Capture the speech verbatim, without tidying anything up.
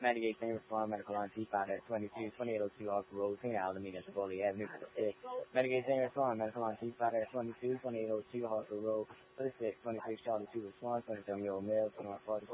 Medicaid Same Respond Medical on T five at twenty-two, twenty-eight oh two Harper Road, King Alameda, Foley Avenue, six. Medicaid Same Respond Medical on T five at twenty-two, twenty-eight oh two Harper Road, six, twenty-six Charlie two Response, twenty-seven year old male, twenty-one forty.